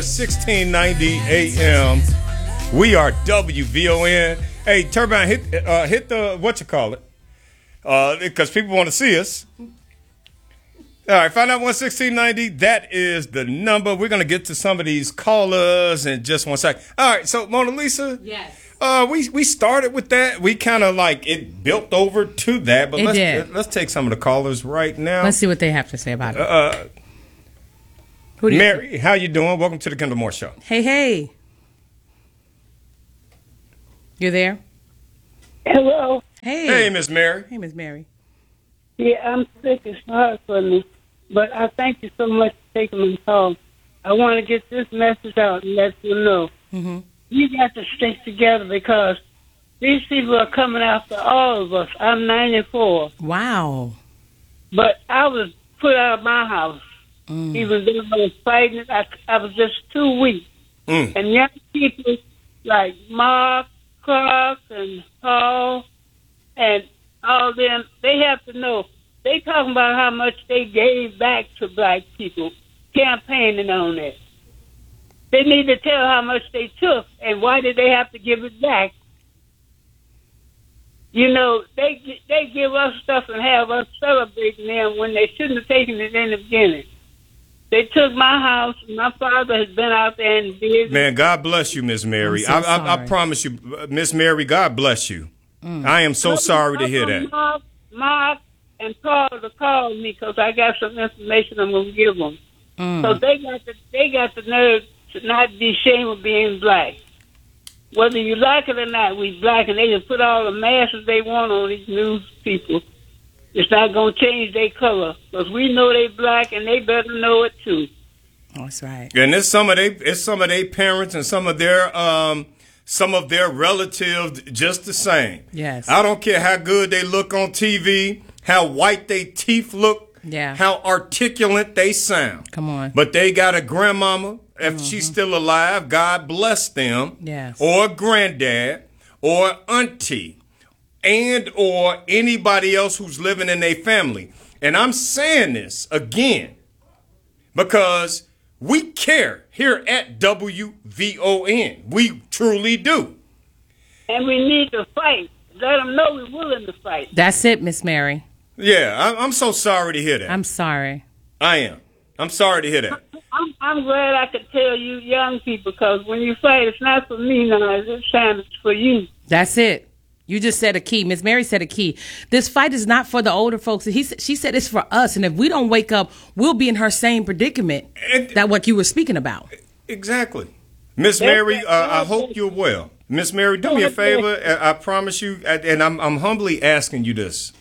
1690 AM. We are WVON. Hey, Turbine, hit the, because people want to see us. All right, 591-1690. That is the number. We're going to get to some of these callers in just 1 second. All right, so Mona Lisa. Yes. We started with that. We kind of like it built over to that, but let's take some of the callers right now. Let's see what they have to say about it. Mary, how you doing? Welcome to the Kendall Moore Show. Hey. You there? Hello. Hey, Miss Mary. Hey, Miss Mary. Yeah, I'm sick. It's hard for me. But I thank you so much for taking my call. I want to get this message out and let you know. Mm-hmm. You got to stick together because these people are coming after all of us. I'm 94. Wow. But I was put out of my house. Even though I was fighting, I was just 2 weeks. And young people like Mark, Clark, and Paul, and all them, they have to know. They talking about how much they gave back to black people, campaigning on it. They need to tell how much they took and why did they have to give it back. You know, they give us stuff and have us celebrating them when they shouldn't have taken it in the beginning. They took my house. My father has been out there in the business. Man, God bless you, Miss Mary. I promise you, Miss Mary, God bless you. I am so sorry to hear that. Mark and Paul to call me because I got some information I'm going to give them. So they got the nerve to not be ashamed of being black. Whether you like it or not, we black, and they can put all the masks they want on these news people. It's not going to change their color because we know they black, and they better know it too. Oh, that's right. And it's some of their parents and some of their relatives just the same. Yes. I don't care how good they look on TV, how white their teeth look, how articulate they sound. Come on. But they got a grandmama, if she's still alive, God bless them. Yes. Or a granddad, or auntie, and or anybody else who's living in their family. And I'm saying this again because we care here at WVON. We truly do. And we need to fight. Let them know we're willing to fight. That's it, Miss Mary. Yeah, I'm so sorry to hear that. I'm sorry. I am. I'm sorry to hear that. I'm glad I could tell you young people because when you fight, it's not for me now. It's for you. That's it. You just said a key. Miss Mary said a key. This fight is not for the older folks. She said it's for us. And if we don't wake up, we'll be in her same predicament. That what you were speaking about. Exactly. Miss Mary, I hope you're well. Miss Mary, do me a favor. I promise you, and I'm humbly asking you this.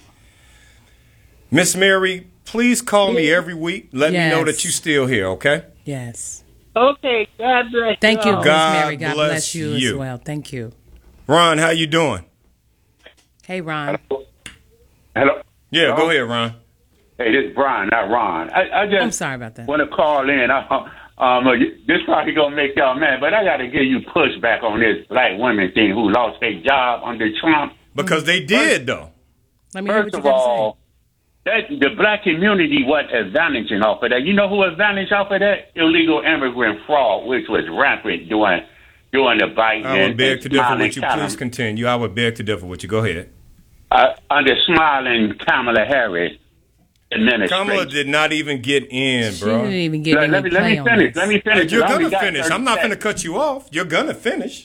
Miss Mary, please call me every week. Let me know that you're still here, okay? Yes. Okay. God bless you. Thank you, Miss Mary. God bless you as well. Thank you. Ron, how you doing? Hey, Ron. Hello? Yeah, Hello? Go ahead, Ron. Hey, this is Brian, not Ron. I'm sorry about that. Want to call in. This probably going to make y'all mad, but I got to give you pushback on this black women thing who lost their job under Trump. Because they did, though. Let me hear what First you of got all, the black community was advantaging off of that. You know who advantaged off of that? Illegal immigrant fraud, which was rampant during the Biden. I would beg to differ with you. Please continue. I would beg to differ with you. Go ahead. Under smiling Kamala Harris administration. Kamala did not even get in, bro. She didn't even get in. Let me finish. Let me finish. You're going to finish. I'm not going to cut you off. You're going to finish.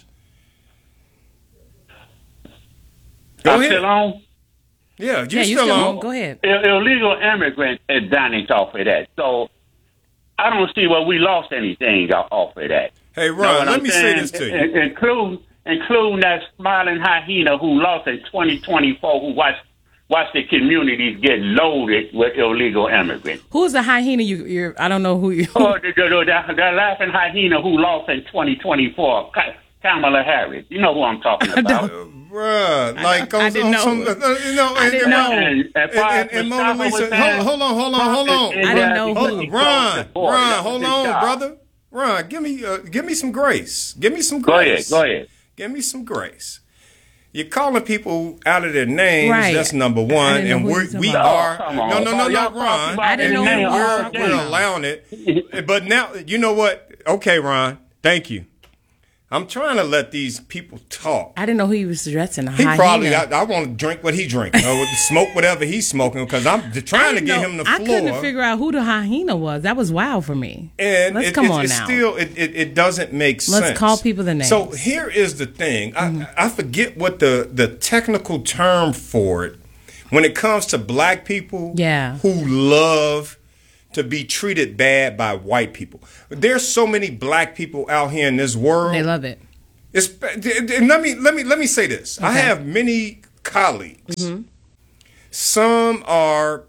Go ahead. Still on? Yeah, you're still on. Go ahead. Illegal immigrant advantage off of that. So I don't see where we lost anything off of that. Hey, Ron, let me say this to you. Including that smiling hyena who lost in 2024, who watched the communities get loaded with illegal immigrants. Who's the hyena? I don't know who you. Oh, the laughing hyena who lost in 2024, Kamala Harris. You know who I'm talking about. Bruh, like I didn't know. I didn't know. And Mona Lisa, hold on. I didn't know who. Ron, hold on, brother. Ron, give me some grace. Give me some grace. Go ahead. Give me some grace. You're calling people out of their names. Right. That's number one, and we are. No, not Ron. I didn't know. We're allowing it. But now, you know what? Okay, Ron. Thank you. I'm trying to let these people talk. I didn't know who he was addressing. He probably, I want to drink what he drink, or smoke whatever he's smoking, because I'm trying to get him the floor. I couldn't figure out who the hyena was. That was wild for me. And let's come on it's now. Still, it doesn't make sense. Let's call people the names. So here is the thing. I forget what the technical term for it when it comes to black people who love to be treated bad by white people. There's so many black people out here in this world. They love it. Let me say this. Okay. I have many colleagues. Mm-hmm. Some are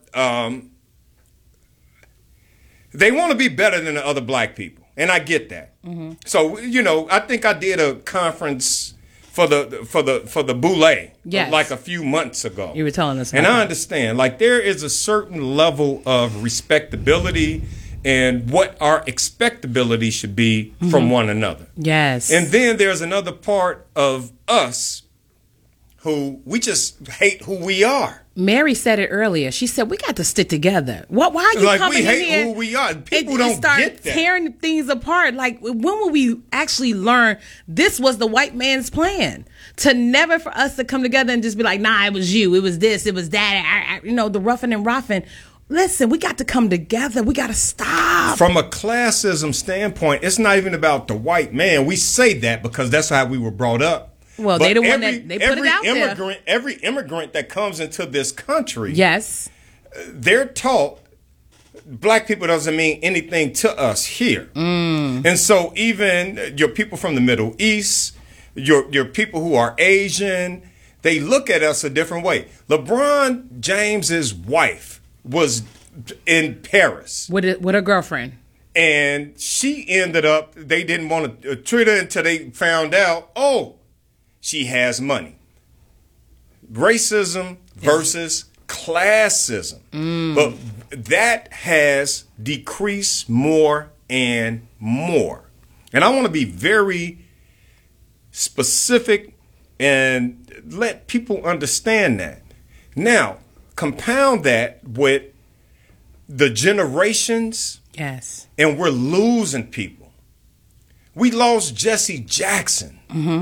they want to be better than the other black people, and I get that. Mm-hmm. So I think I did a conference for the Boule like a few months ago. You were telling us about and I understand, like, there is a certain level of respectability and what our expectability should be from one another. Yes. And then there's another part of us who we just hate who we are. Mary said it earlier. She said, we got to stick together. Why are you coming in here? We hate who we are. People don't get that. Tearing things apart. Like, when will we actually learn this was the white man's plan? To never for us to come together and just be like, nah, it was you. It was this. It was that. The roughing and roughing. Listen, we got to come together. We got to stop. From a classism standpoint, it's not even about the white man. We say that because that's how we were brought up. Well, they the one that they put it out there. Every immigrant that comes into this country, yes, they're taught black people doesn't mean anything to us here. And so even your people from the Middle East, your people who are Asian, they look at us a different way. LeBron James's wife was in Paris with her girlfriend. And she ended up, they didn't want to treat her until they found out, she has money. Racism versus classism. But that has decreased more and more. And I want to be very specific and let people understand that. Now, compound that with the generations. Yes. And we're losing people. We lost Jesse Jackson. Mm-hmm.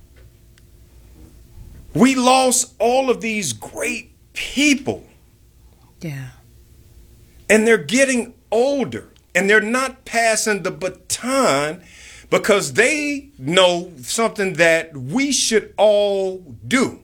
We lost all of these great people. Yeah. And they're getting older. And they're not passing the baton because they know something that we should all do.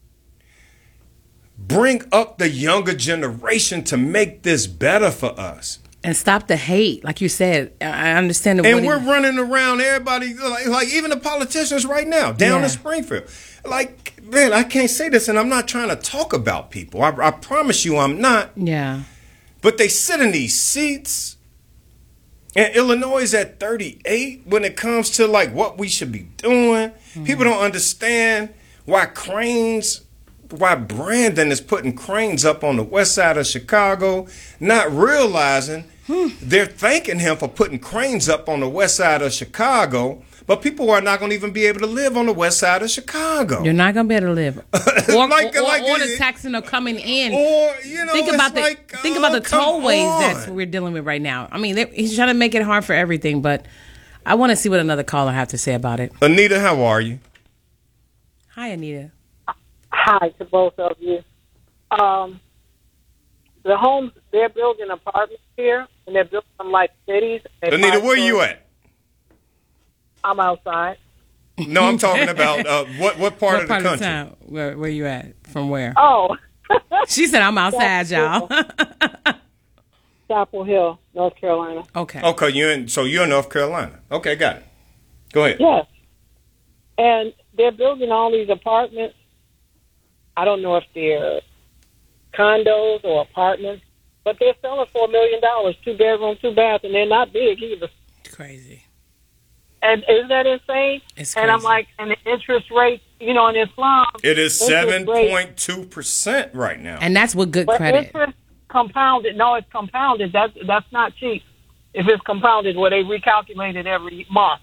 Bring up the younger generation to make this better for us. And stop the hate, like you said. I understand. And we're running around, everybody, like even the politicians right now, down in Springfield. Like, man, I can't say this, and I'm not trying to talk about people. I promise you I'm not. Yeah. But they sit in these seats, and Illinois is at 38 when it comes to, like, what we should be doing. Mm-hmm. People don't understand why Brandon is putting cranes up on the west side of Chicago, not realizing they're thanking him for putting cranes up on the west side of Chicago, but people are not going to even be able to live on the west side of Chicago. You're not going to be able to live. Or the taxing are coming in. Or, think about the tollways that we're dealing with right now. I mean, he's trying to make it hard for everything, but I want to see what another caller have to say about it. Anita, how are you? Hi, Anita. Hi to both of you. The homes, they're building apartments here, and they're building them like cities. Anita, where are you at? I'm outside. No, I'm talking about what part of the country? Town? Where you at? From where? Oh. She said, I'm outside, y'all. Chapel Hill, North Carolina. Okay. Okay, you're in North Carolina. Okay, got it. Go ahead. Yes. And they're building all these apartments. I don't know if they're condos or apartments, but they're selling $4 million, 2 bedroom, 2 bath, and they're not big either. Crazy. And isn't that insane? It's crazy. And I'm like, and the interest rate, in Islam. It is 7.2% right now. And that's with good credit. Interest compounded. No, it's compounded. That's not cheap. If it's compounded, where they recalculate it every month.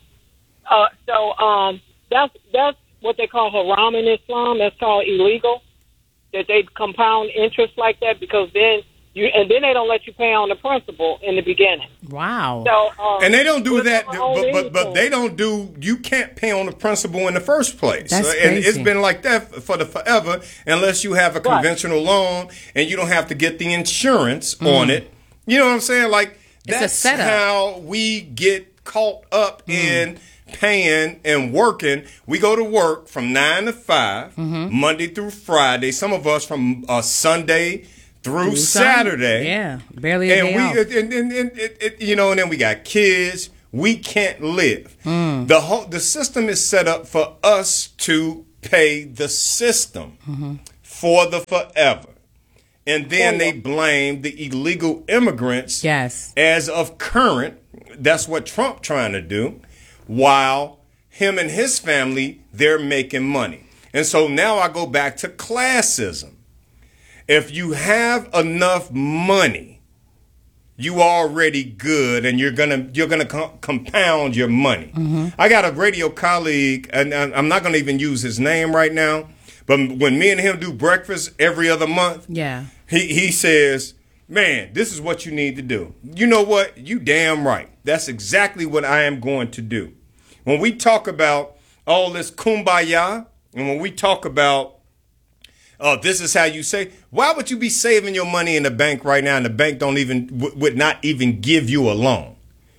That's what they call haram in Islam. That's called illegal. That they compound interest like that, because then and then they don't let you pay on the principal in the beginning. Wow. So, and they don't do that, whatever but they don't do. You can't pay on the principal in the first place. That's And crazy. it's been like that for the forever, unless you have a conventional loan and you don't have to get the insurance on it. You know what I'm saying? Like It's a that's setup. how we get caught up in paying and working. We go to work from 9 to 5, Monday through Friday. Some of us from Sunday through Saturday. Yeah, barely a And day off. and then we got kids. We can't live. The system is set up for us to pay the system for the forever. And then they blame the illegal immigrants. Yes. As of current, that's what Trump trying to do, while him and his family, they're making money. And so now I go back to classism. If you have enough money, you already good, and you're gonna compound your money. I got a radio colleague, and I'm not gonna even use his name right now, but when me and him do breakfast every other month, Yeah. he says, "Man, this is what you need to do." You know what? You damn right. That's exactly what I am going to do. When we talk about all this kumbaya, and when we talk about this is how you say, why would you be saving your money in the bank right now and the bank don't even would not even give you a loan?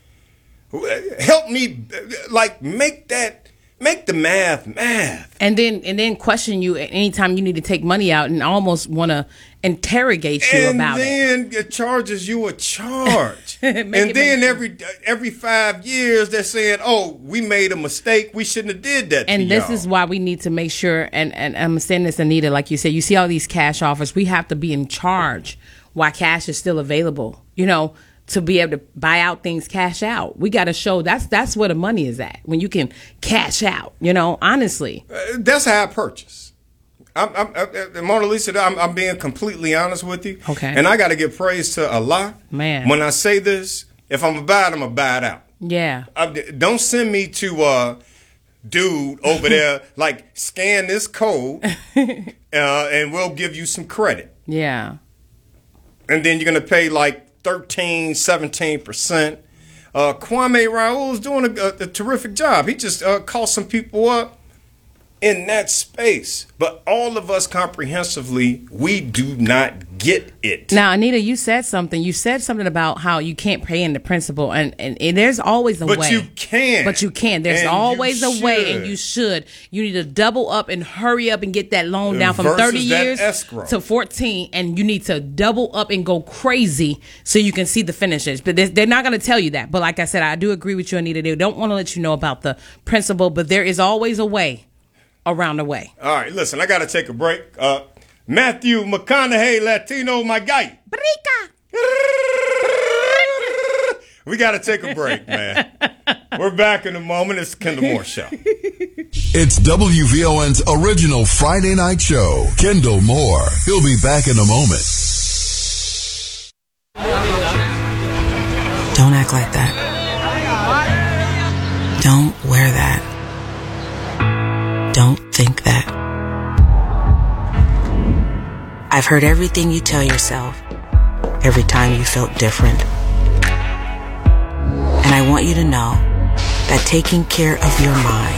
Help me, like, make the math. And then question you anytime you need to take money out and almost want to interrogate you about it. And then it charges you a charge. And Make it then make every 5 years they're saying, "Oh, we made a mistake. We shouldn't have did that." And to this y'all. is why we need to make sure, and I'm saying this, Anita, like you said, you see all these cash offers. We have to be in charge while cash is still available, to be able to buy out things, cash out. We got to show that's where the money is at, when you can cash out, honestly. That's how I purchase. Mona Lisa, I'm being completely honest with you. Okay. And I got to give praise to Allah. Man. When I say this, if I'm going to buy it, I'm going to buy it out. Yeah. Don't send me to dude over there, like, scan this code and we'll give you some credit. Yeah. And then you're going to pay like 17%. Kwame Raoul's doing a terrific job. He just called some people up in that space. But all of us comprehensively, we do not get it. Now, Anita, you said something. You said something about how you can't pay in the principal, and there's always a way. But you can. But you can. There's And always you a way, should. and you should. You need to double up and hurry up and get that loan down from Versus 30 that years escrow. to 14, and you need to double up and go crazy so you can see the finishes. But they're not going to tell you that. But like I said, I do agree with you, Anita. They don't want to let you know about the principal, but there is always a way around the way. All right, listen, I got to take a break. Matthew McConaughey, Latino, my guy. Brica. We got to take a break, man. We're back in a moment. It's the Kendall Moore Show. It's WVON's original Friday night show, Kendall Moore. He'll be back in a moment. Don't act like that. Don't wear that. Don't think that. I've heard everything you tell yourself every time you felt different. And I want you to know that taking care of your mind